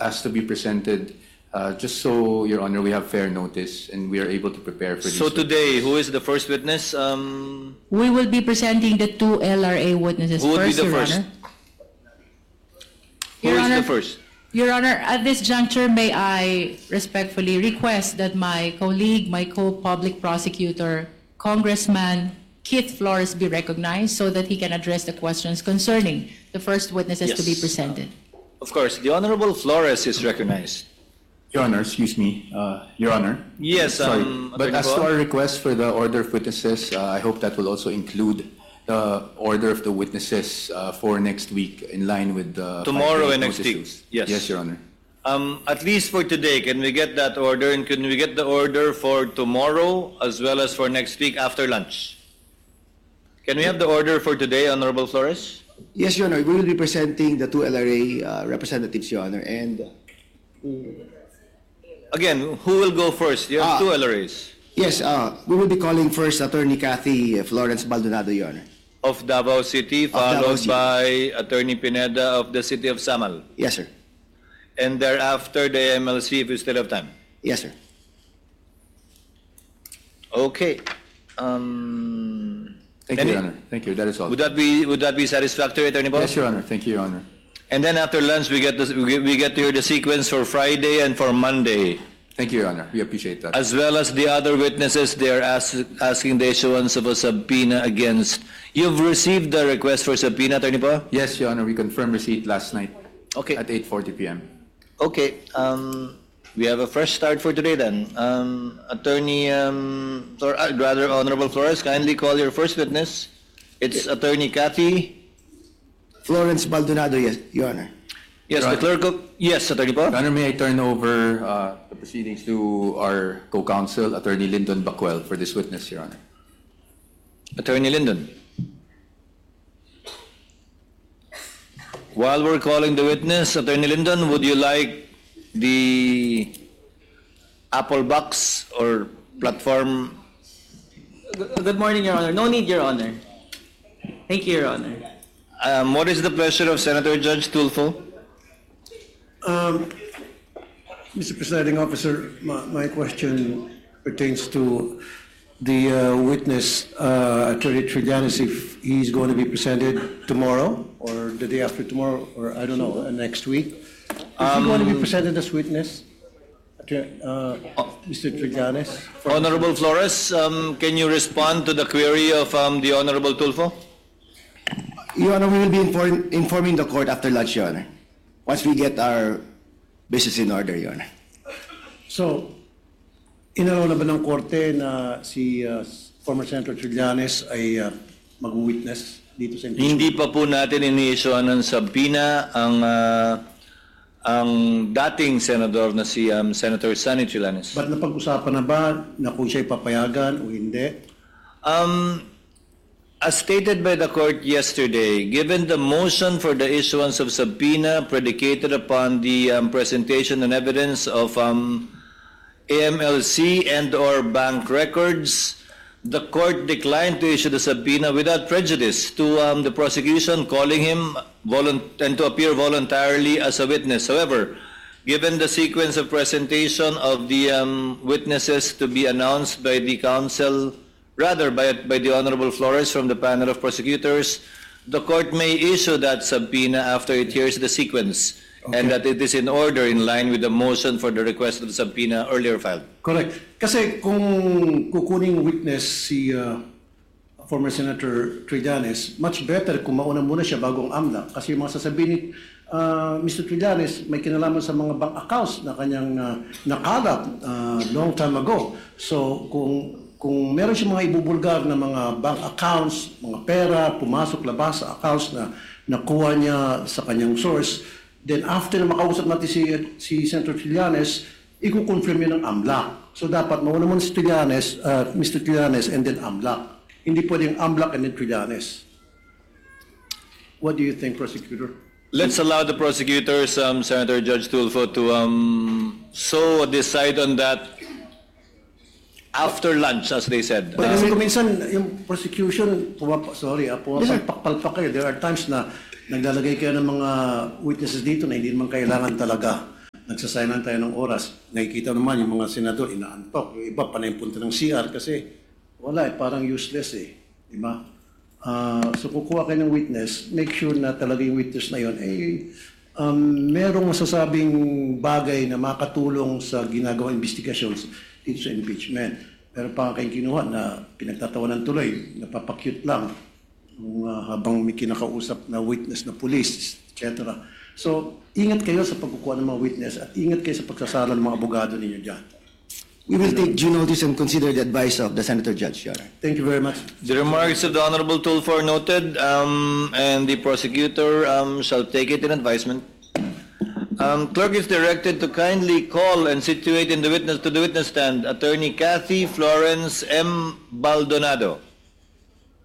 asked to be presented just so, Your Honor, we have fair notice and we are able to prepare for So these. today, who is the first witness? We will be presenting the two LRA witnesses Who would be first, the Your first? Honor. Who Your is Honor, the first? Your Honor, at this juncture, may I respectfully request that my colleague, my co-public prosecutor, Congressman Keith Flores, be recognized so that he can address the questions concerning the first witnesses to be Yes. presented. Of course, the Honorable Flores is recognized. Your Honor, excuse me, Your Honor. Yes, Sorry, but Attorney as to Paul? our request for the order of witnesses, I hope that will also include the order of the witnesses for next week in line with the Tomorrow 5-day and next week. notices. Yes. Yes, Your Honor. At least for today, can we get that order, and can we get the order for tomorrow as well as for next week after lunch? Can we have the order for today, Honorable Flores? Yes, Your Honor. We will be presenting the two LRA representatives, Your Honor. And Again, who will go first? You have two LRAs yes, we will be calling first Attorney Kathy Florence Baldonado, Your Honor. of Davao City, Davao followed City. by Attorney Pineda of the City of Samal. Yes, sir. And thereafter, the MLC if you still have time. Yes, sir. Okay. Thank you, Your Honor. Thank you. That is all. Would that be satisfactory, Attorney Paul? Yes, Your Honor. Thank you, Your Honor. And then after lunch, we get to hear the sequence for Friday and for Monday, Thank you, Your Honor. We appreciate that. as well as the other witnesses. They are asking the issuance of a subpoena against. You've received the request for subpoena, Attorney Paul? Yes, Your Honor. We confirmed receipt last night Okay. at 8:40 p.m. Okay. We have a fresh start for today then. Attorney, or rather, Honorable Flores, kindly call your first witness. It's Attorney Kathy. Florence Baldonado, yes, Your Honor. Yes, the clerk of. Yes, Attorney Paul. Your Honor, may I turn over the proceedings to our co-counsel, Attorney Lyndon Bacuel, for this witness, Your Honor. Attorney Lyndon. While we're calling the witness, Attorney Lyndon, would you like the Apple box or platform? Good morning, Your Honor. No need, Your Honor. Thank you, Your Honor. What is the pleasure of Senator Judge Tulfo? Mr. Presiding Officer, my question pertains to the witness, Attorney Trillanes, if he's going to be presented tomorrow or the day after tomorrow, or I don't know, next week. Is he going to be presented as witness, Mr. Trillanes? Honorable Flores, can you respond to the query of the Honorable Tulfo? Your Honor, we will be informing the court after lunch, Your Honor. Once we get our business in order, Your Honor. So, inalaw na ba ng korte na si former Senator Trillanes ay mag-witness dito sa impeachment? Hindi pa po natin ini-issuean ng subpoena ang dating senador na si Senator Sonny Trillanes. Ba't napag-usapan na ba na kung siya'y papayagan o hindi? As stated by the court yesterday, given the motion for the issuance of subpoena predicated upon the presentation and evidence of AMLC and/or bank records, the court declined to issue the subpoena without prejudice to the prosecution, calling him and to appear voluntarily as a witness. However, given the sequence of presentation of the witnesses to be announced by the counsel, rather by the Honorable Flores from the panel of prosecutors, the court may issue that subpoena after it hears the sequence, and that it is in order in line with the motion for the request of the subpoena earlier filed. Correct. Kasi kung kukuning witness si former Senator Trillanes, much better kung mauna muna siya bago ang AMLAC. Kasi yung mga sasabihin ni Mr. Trillanes may kinalaman sa mga bank accounts na kanyang nakalap long time ago. So kung meron siya mga ibubulgar na mga bank accounts, mga pera, pumasok, labas sa accounts na nakuha niya sa kanyang source, then after na makausap natin si Senator Trillanes, i-confirm yun ng AMLAC. So dapat mauna muna si Trillanes, Mr. Trillanes, and then AMLAC. Hindi pwedeng AMLAC and then Trillanes. What do you think, Prosecutor? Let's allow the prosecutors, Senator Judge Tulfo, to so decide on that after lunch, as they said. But kasi kung minsan, yung prosecution, pumapalpak kayo. There are times na naglalagay kayo ng mga witnesses dito na hindi naman kailangan talaga. nagsasayang tayo ng oras. Nakikita naman yung mga senador, inaantok. Yung iba, panay punta ng CR kasi wala parang useless di ba? So kukuha kayo ng witness, make sure na talaga yung witness na yun, merong masasabing bagay na makatulong sa ginagawang investigations dito sa impeachment. Pero pa kayong kinuha na pinagtatawanan tuloy, napapakyut lang habang may kinakausap na witness na police, etc. So, ingat kayo sa pagkukuha ng mga witness at ingat kayo sa pagsasala ng mga abogado ninyo dyan. We will take due notice and consider the advice of the Senator Judge, Your Honor. Thank you very much. The remarks of the Honorable Tulfo are noted, and the prosecutor shall take it in advisement. Clerk is directed to kindly call and situate in the witness stand Attorney Kathy Florence M. Baldonado.